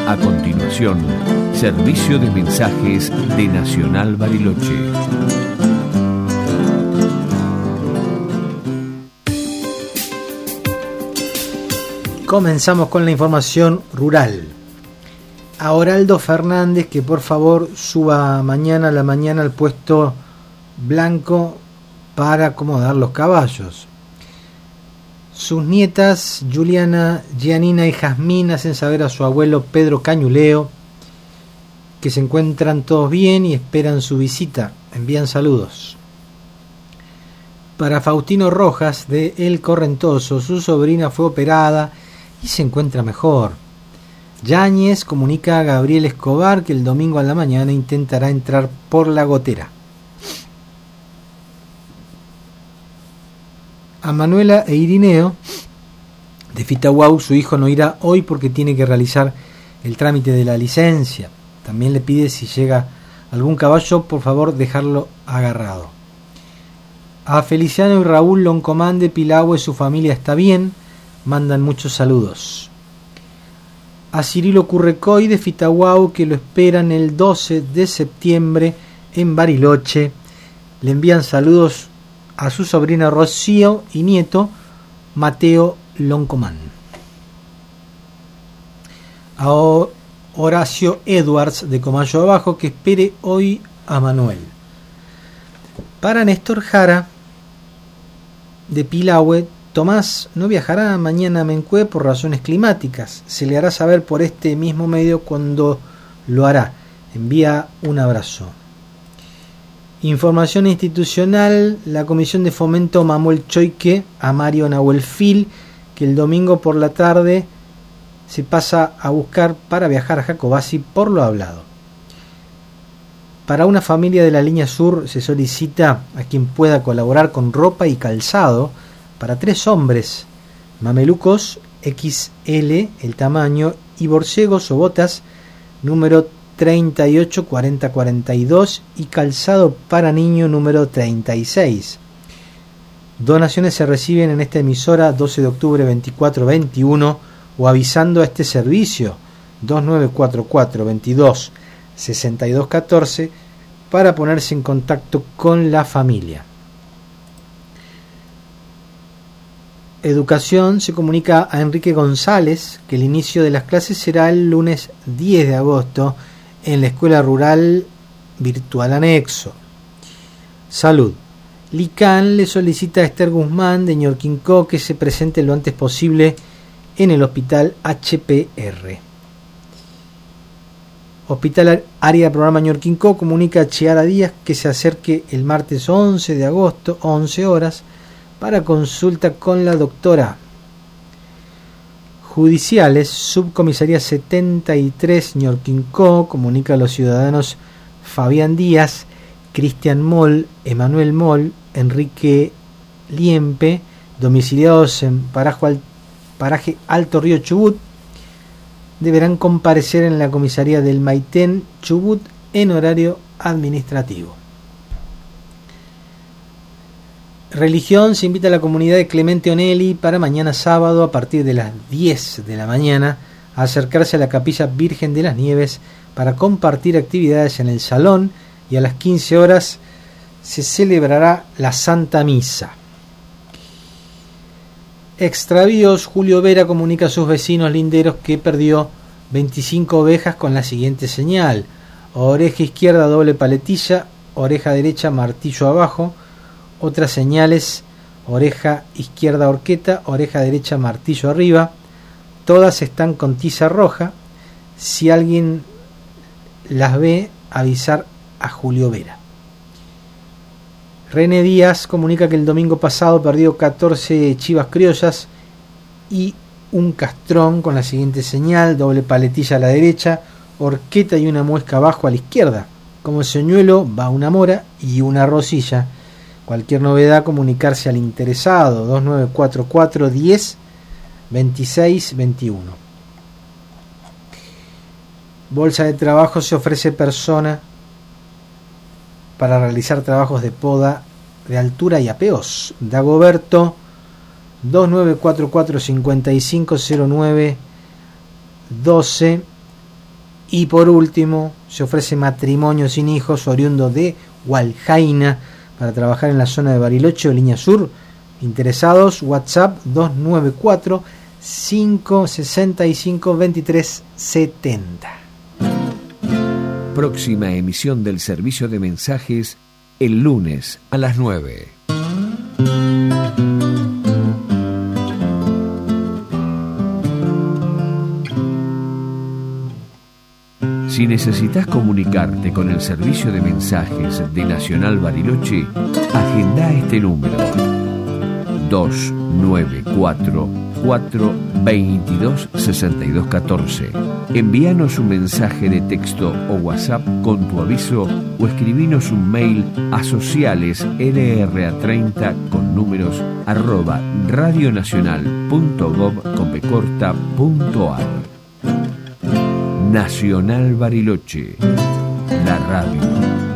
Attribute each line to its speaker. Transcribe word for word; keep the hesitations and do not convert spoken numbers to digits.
Speaker 1: A continuación, servicio de mensajes de Nacional Bariloche.
Speaker 2: Comenzamos con la información rural. A Oraldo Fernández que por favor suba mañana a la mañana al puesto blanco para acomodar los caballos. Sus nietas Juliana, Gianina y Jazmín hacen saber a su abuelo Pedro Cañuleo que se encuentran todos bien y esperan su visita. Envían saludos. Para Faustino Rojas de El Correntoso, su sobrina fue operada y se encuentra mejor. Yáñez comunica a Gabriel Escobar que el domingo a la mañana intentará entrar por la gotera. A Manuela e Irineo de Fitahuau, su hijo no irá hoy porque tiene que realizar el trámite de la licencia. También le pide si llega algún caballo, por favor dejarlo agarrado. A Feliciano y Raúl Loncomán de Pilahue, su familia está bien, mandan muchos saludos. A Cirilo Currecoy de Fitahuau que lo esperan el doce de septiembre en Bariloche, le envían saludos a su sobrina Rocío y nieto Mateo Loncomán. A Horacio Edwards de Comayo Abajo que espere hoy a Manuel. Para Néstor Jara de Pilahue, Tomás no viajará mañana a Mencue por razones climáticas. Se le hará saber por este mismo medio cuando lo hará. Envía un abrazo. Información institucional. La Comisión de Fomento mamó el choique a Mario Nahuelfil, que el domingo por la tarde se pasa a buscar para viajar a Jacobasi por lo hablado. Para una familia de la línea sur se solicita a quien pueda colaborar con ropa y calzado para tres hombres, mamelucos equis ele el tamaño y borcegos o botas número treinta y ocho cuarenta cuarenta y dos y calzado para niño número treinta y seis. Donaciones se reciben en esta emisora doce de octubre veinticuatro veintiuno o avisando a este servicio dos nueve cuatro cuatro veintidós sesenta y dos catorce para ponerse en contacto con la familia. Educación se comunica a Enrique González que el inicio de las clases será el lunes diez de agosto en la Escuela Rural Virtual Anexo. Salud. Licán le solicita a Esther Guzmán de Ñorquincó que se presente lo antes posible en el Hospital hache pe erre. Hospital Área Programa Ñorquincó comunica a Chiara Díaz que se acerque el martes once de agosto, once horas, para consulta con la doctora. Judiciales, Subcomisaría setenta y tres Ñorquincó comunica a los ciudadanos Fabián Díaz, Cristian Moll, Emanuel Moll, Enrique Liempe, domiciliados en Paraje, Paraje Alto Río Chubut, deberán comparecer en la comisaría del Maitén Chubut en horario administrativo. Religión se invita a la comunidad de Clemente Onelli para mañana sábado a partir de las diez de la mañana a acercarse a la Capilla Virgen de las Nieves para compartir actividades en el salón y a las quince horas se celebrará la Santa Misa. Extravíos, Julio Vera comunica a sus vecinos linderos que perdió veinticinco ovejas con la siguiente señal: oreja izquierda doble paletilla, oreja derecha martillo abajo. Otras señales: oreja izquierda horqueta, oreja derecha martillo arriba. Todas están con tiza roja. Si alguien las ve, avisar a Julio Vera. René Díaz comunica que el domingo pasado perdió catorce chivas criollas y un castrón con la siguiente señal: doble paletilla a la derecha, horqueta y una muesca abajo a la izquierda. Como señuelo va una mora y una rosilla. Cualquier novedad, comunicarse al interesado dos nueve cuatro cuatro diez veintiséis veintiuno. Bolsa de trabajo se ofrece persona para realizar trabajos de poda de altura y apeos. Dagoberto dos nueve cuatro cuatro cinco cinco cero nueve doce Y por último, se ofrece matrimonio sin hijos oriundo de Hualjaina para trabajar en la zona de Bariloche o Línea Sur. Interesados, WhatsApp dos nueve cuatro, cinco seis cinco, dos tres siete cero.
Speaker 1: Próxima emisión del servicio de mensajes el lunes a las nueve. Si necesitas comunicarte con el servicio de mensajes de Nacional Bariloche, agenda este número dos nueve cuatro, cuatro dos dos, seis dos uno cuatro. Envíanos un mensaje de texto o WhatsApp con tu aviso o escribinos un mail a sociales l r a treinta con números arroba radionacional.gov con p corta punto ar. Nacional Bariloche, la radio.